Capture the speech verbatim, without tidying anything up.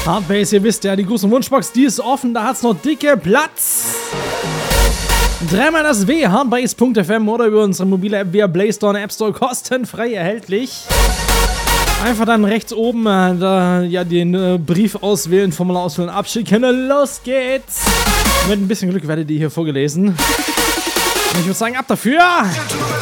Hardbase, ihr wisst ja, die große Wunschbox, die ist offen, da hat's noch dicke Platz. Dreimal das W, hardbase punkt f m oder über unsere mobile App via Play Store und App Store kostenfrei erhältlich. Einfach dann rechts oben äh, da, ja, den äh, Brief auswählen, Formular ausfüllen, abschicken. Los geht's! Mit ein bisschen Glück werdet ihr hier vorgelesen. Und ich würde sagen, ab dafür!